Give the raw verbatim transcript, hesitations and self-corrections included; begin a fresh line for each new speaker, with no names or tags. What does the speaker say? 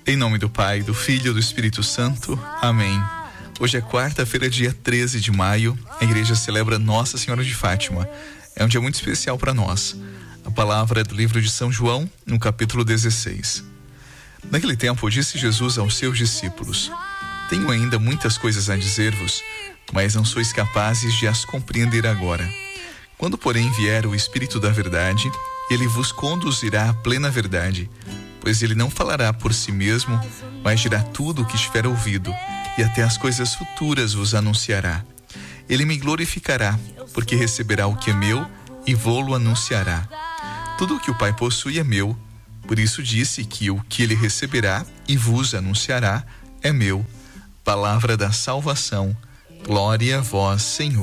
Em nome do Pai, do Filho e do Espírito Santo. Amém. Hoje é quarta-feira, dia treze de maio. A igreja celebra Nossa Senhora de Fátima. É um dia muito especial para nós. A palavra é do livro de São João, no capítulo dezesseis. Naquele tempo, disse Jesus aos seus discípulos: Tenho ainda muitas coisas a dizer-vos, mas não sois capazes de as compreender agora. Quando, porém, vier o Espírito da Verdade, ele vos conduzirá à plena verdade, pois ele não falará por si mesmo, mas dirá tudo o que estiver ouvido, e até as coisas futuras vos anunciará. Ele me glorificará, porque receberá o que é meu e vô-lo anunciará. Tudo o que o Pai possui é meu, por isso disse que o que ele receberá e vos anunciará é meu. Palavra da salvação. Glória a vós, Senhor.